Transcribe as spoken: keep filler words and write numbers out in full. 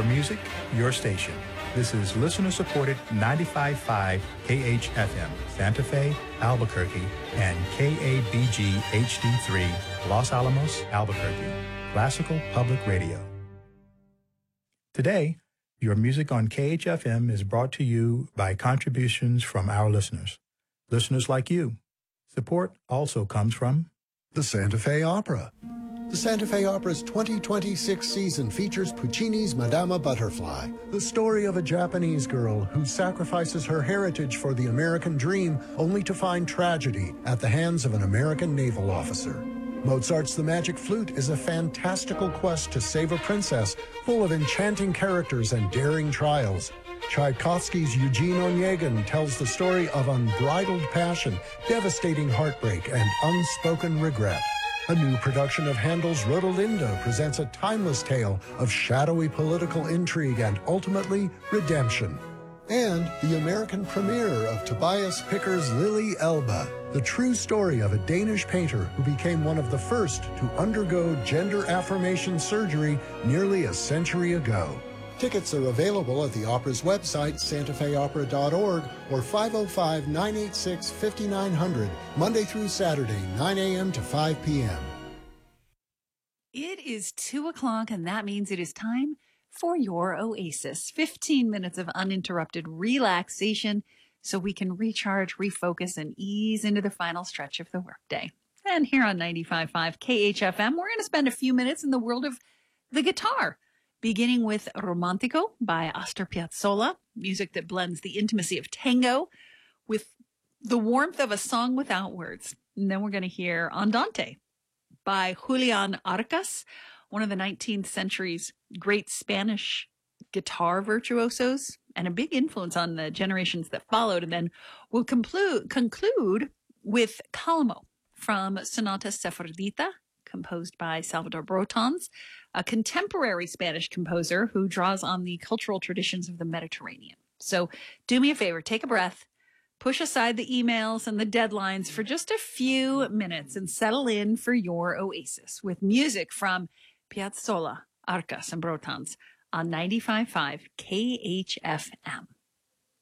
music, your station. This is listener-supported ninety-five point five K H F M, Santa Fe, Albuquerque, and K A B G H D three, Los Alamos, Albuquerque. Classical Public Radio. Today, your music on K H F M is brought to you by contributions from our listeners. Listeners like you. Support also comes from the Santa Fe Opera. The Santa Fe Opera's twenty twenty-six season features Puccini's Madama Butterfly, the story of a Japanese girl who sacrifices her heritage for the American dream only to find tragedy at the hands of an American naval officer. Mozart's The Magic Flute is a fantastical quest to save a princess full of enchanting characters and daring trials. Tchaikovsky's Eugene Onegin tells the story of unbridled passion, devastating heartbreak, and unspoken regret. A new production of Handel's Rodelinda presents a timeless tale of shadowy political intrigue and, ultimately, redemption. And the American premiere of Tobias Picker's Lily Elba, the true story of a Danish painter who became one of the first to undergo gender affirmation surgery nearly a century ago. Tickets are available at the opera's website, santa fe opera dot org, or five oh five, nine eight six, five nine zero zero, Monday through Saturday, nine a.m. to five p.m. It is two o'clock, and that means it is time for your Oasis. fifteen minutes of uninterrupted relaxation so we can recharge, refocus, and ease into the final stretch of the workday. And here on ninety-five point five K H F M, we're going to spend a few minutes in the world of the guitar, beginning with Romantico by Astor Piazzolla, music that blends the intimacy of tango with the warmth of a song without words. And then we're going to hear Andante by Julian Arcas, one of the nineteenth century's great Spanish guitar virtuosos and a big influence on the generations that followed. And then we'll conclude, conclude with Calmo from Sonata Sefardita, composed by Salvador Brotons, a contemporary Spanish composer who draws on the cultural traditions of the Mediterranean. So do me a favor, take a breath, push aside the emails and the deadlines for just a few minutes and settle in for your Oasis with music from Piazzolla, Arcas, and Brotons on ninety-five point five K H F M.